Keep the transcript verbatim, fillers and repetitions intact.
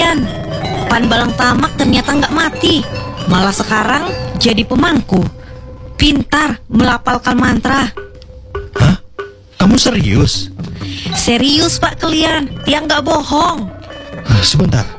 kalian. Pan Balang Tamak ternyata nggak mati, malah sekarang jadi pemangku. Pintar melafalkan mantra. Hah? Kamu serius? Serius Pak kalian, Tiang nggak bohong. Ah, sebentar,